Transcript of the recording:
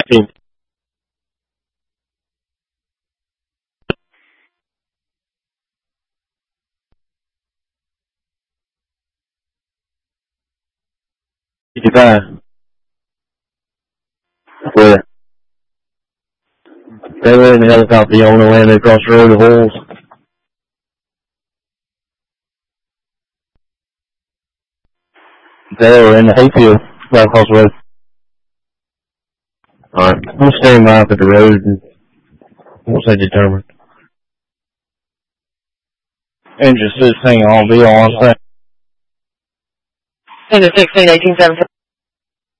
15. Where? They were in the helicopter. You only landed across the road of Holes. They were in the hayfield right across the road. Alright. I'm staying by for the road and once they determine. And just hang on, be on. Send 16, 18, 17.